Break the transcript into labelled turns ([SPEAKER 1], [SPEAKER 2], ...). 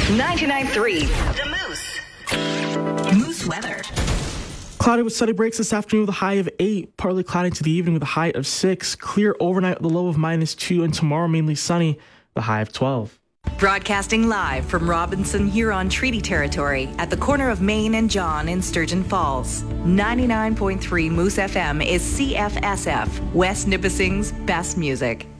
[SPEAKER 1] 99.3 The Moose. Moose weather.
[SPEAKER 2] Cloudy with sunny breaks this afternoon with a high of 8. Partly cloudy into the evening with a high of 6. Clear overnight with a low of -2. And tomorrow mainly sunny, the high of 12.
[SPEAKER 1] Broadcasting live from Robinson Huron Treaty Territory at the corner of Main and John in Sturgeon Falls. 99.3 Moose FM is CFSF, West Nipissing's best music.